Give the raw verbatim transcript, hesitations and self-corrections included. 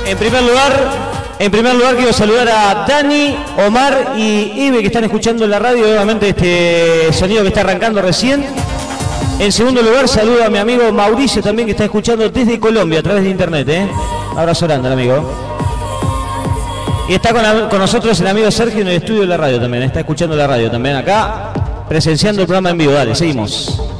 En primer lugar... En primer lugar quiero saludar a Dani, Omar y Ibe que están escuchando en la radio, obviamente este sonido que está arrancando recién. En segundo lugar saludo a mi amigo Mauricio también que está escuchando desde Colombia a través de internet. ¿eh? Abrazo grande al amigo. Y está con, la, con nosotros el amigo Sergio en el estudio de la radio también, está escuchando la radio también acá, presenciando el programa en vivo. Dale, seguimos.